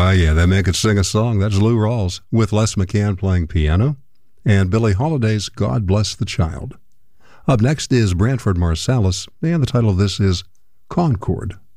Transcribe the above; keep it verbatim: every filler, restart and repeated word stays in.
Ah, yeah, that man could sing a song. That's Lou Rawls with Les McCann playing piano and Billie Holiday's God Bless the Child. Up next is Branford Marsalis, and the title of this is Concord.